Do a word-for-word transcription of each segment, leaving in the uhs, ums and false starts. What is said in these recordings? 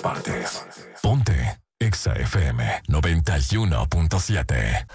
partes. Ponte Exa F M noventa y uno punto siete.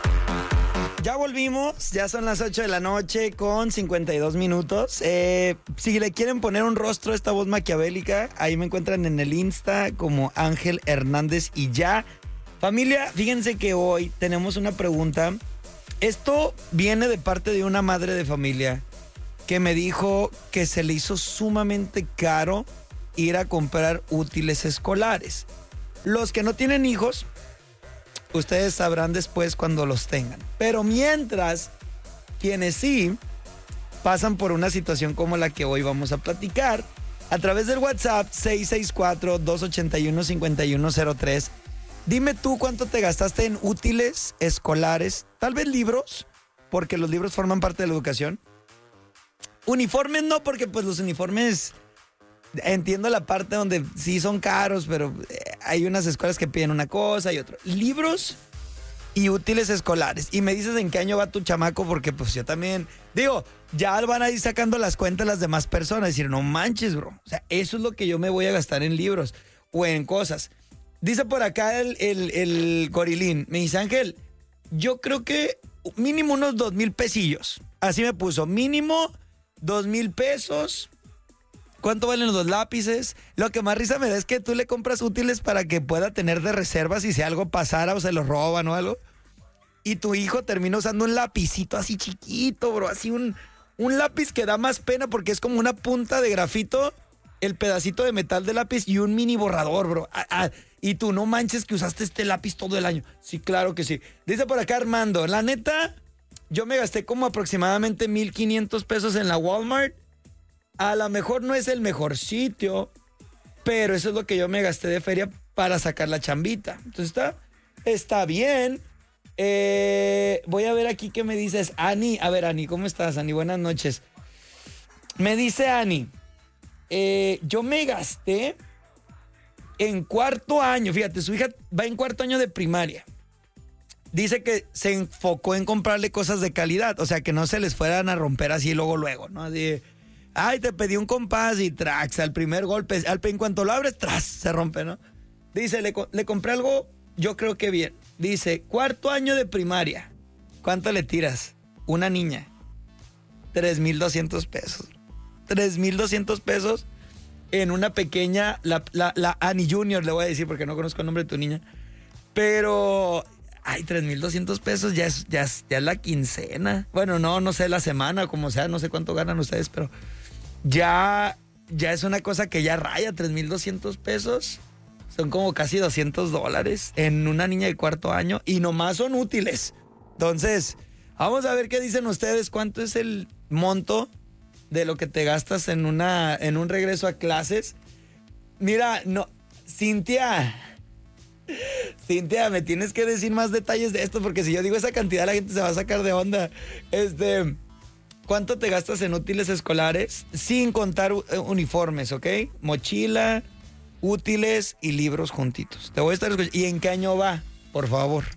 Ya volvimos, ya son las ocho de la noche con cincuenta y dos minutos. Eh, si le quieren poner un rostro a esta voz maquiavélica, ahí me encuentran en el Insta como Ángel Hernández y ya. Familia, fíjense que hoy tenemos una pregunta. Esto viene de parte de una madre de familia que me dijo que se le hizo sumamente caro ir a comprar útiles escolares. Los que no tienen hijos, ustedes sabrán después cuando los tengan. Pero mientras, quienes sí pasan por una situación como la que hoy vamos a platicar, a través del WhatsApp seis seis cuatro, dos ocho uno, cinco uno cero tres, dime tú cuánto te gastaste en útiles escolares, tal vez libros, porque los libros forman parte de la educación. Uniformes no, porque pues los uniformes, entiendo la parte donde sí son caros, pero hay unas escuelas que piden una cosa y otra. Libros y útiles escolares. Y me dices en qué año va tu chamaco, porque pues yo también, digo, ya van a ir sacando las cuentas las demás personas, decir, no manches, bro. O sea, eso es lo que yo me voy a gastar en libros o en cosas. Dice por acá el, el, el Gorilín, me dice, Ángel, yo creo que mínimo unos dos mil pesillos. Así me puso, mínimo dos mil pesos. ¿Cuánto valen los dos lápices? Lo que más risa me da es que tú le compras útiles para que pueda tener de reserva si algo pasara o se lo roban o algo. Y tu hijo termina usando un lapicito así chiquito, bro. Así un, un lápiz que da más pena porque es como una punta de grafito, el pedacito de metal de lápiz y un mini borrador, bro. Ah, ah, y tú no manches que usaste este lápiz todo el año. Sí, claro que sí. Dice por acá Armando, la neta, yo me gasté como aproximadamente mil quinientos pesos en la Walmart. A lo mejor no es el mejor sitio, pero eso es lo que yo me gasté de feria para sacar la chambita. Entonces está, está bien. Eh, voy a ver aquí qué me dices. Ani, a ver, Ani, ¿cómo estás, Ani? Buenas noches. Me dice Ani, eh, yo me gasté en cuarto año, fíjate, su hija va en cuarto año de primaria. Dice que se enfocó en comprarle cosas de calidad, o sea, que no se les fueran a romper así luego, luego, ¿no? Así, ay, te pedí un compás y trax, al primer golpe, al, en cuanto lo abres, tras, se rompe, ¿no? Dice, le, le compré algo, yo creo que bien. Dice, cuarto año de primaria, ¿cuánto le tiras? Una niña, tres mil doscientos pesos. tres mil doscientos pesos en una pequeña, la, la, la Annie Junior, le voy a decir porque no conozco el nombre de tu niña, pero... Ay, tres mil doscientos pesos ya es, ya, es, ya es la quincena. Bueno, no, no sé la semana, como sea, no sé cuánto ganan ustedes, pero ya, ya es una cosa que ya raya tres mil doscientos pesos. Son como casi doscientos dólares en una niña de cuarto año y nomás son útiles. Entonces, vamos a ver qué dicen ustedes, cuánto es el monto de lo que te gastas en, una, en un regreso a clases. Mira, no, Cintia... Cintia, me tienes que decir más detalles de esto porque si yo digo esa cantidad la gente se va a sacar de onda. Este, ¿cuánto te gastas en útiles escolares? Sin contar uniformes, ¿ok? Mochila, útiles y libros juntitos. Te voy a estar escuchando. ¿Y en qué año va? Por favor.